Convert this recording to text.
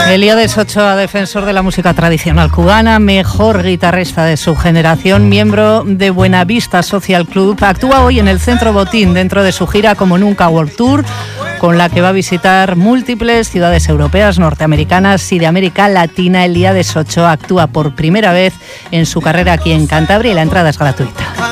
Elías Ochoa, defensor de la música tradicional cubana, mejor guitarrista de su generación, miembro de Buenavista Social Club, actúa hoy en el Centro Botín dentro de su gira Como Nunca World Tour, con la que va a visitar múltiples ciudades europeas, norteamericanas y de América Latina. Elías Ochoa actúa por primera vez en su carrera aquí en Cantabria y la entrada es gratuita.